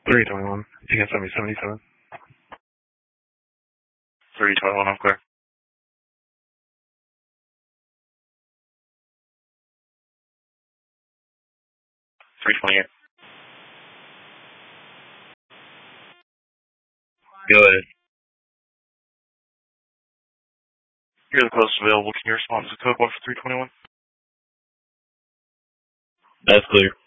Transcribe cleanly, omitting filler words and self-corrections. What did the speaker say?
321. You can send me 77. 321, I'm clear. 328. Go ahead. You're the closest available. Can you respond to the code one for 321? That's clear.